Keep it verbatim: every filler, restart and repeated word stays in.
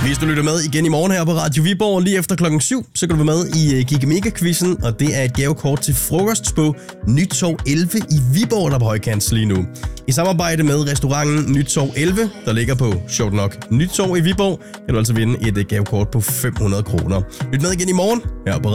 Hvis du lytter med igen i morgen her på Radio Viborg lige efter klokken syv, så kan du være med i Gigamega-quizzen, og det er et gavekort til frokost på Nytorv elleve i Viborg, der er på højkant lige nu. I samarbejde med restauranten Nytorv elleve, der ligger på, sjovt nok, Nytorv i Viborg, kan du altså vinde et gavekort på fem hundrede kroner. Lyt med igen i morgen her på